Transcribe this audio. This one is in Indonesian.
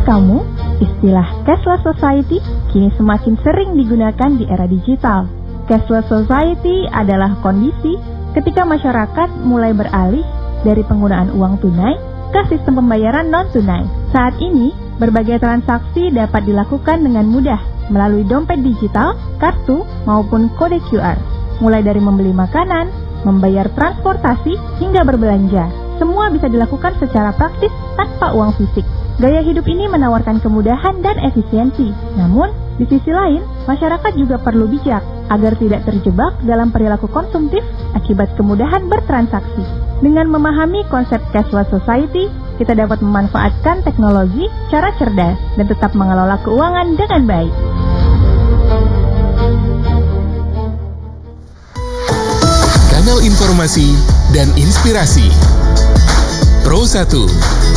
kamu, istilah cashless society kini semakin sering digunakan di era digital. Cashless society adalah kondisi ketika masyarakat mulai beralih dari penggunaan uang tunai ke sistem pembayaran non-tunai. Saat ini, berbagai transaksi dapat dilakukan dengan mudah melalui dompet digital, kartu, maupun kode QR. Mulai dari membeli makanan, membayar transportasi, hingga berbelanja. Semua bisa dilakukan secara praktis tanpa uang fisik. Gaya hidup ini menawarkan kemudahan dan efisiensi. Namun, di sisi lain, masyarakat juga perlu bijak agar tidak terjebak dalam perilaku konsumtif akibat kemudahan bertransaksi. Dengan memahami konsep cashless society, kita dapat memanfaatkan teknologi secara cerdas dan tetap mengelola keuangan dengan baik. Kanal informasi dan inspirasi Pro 1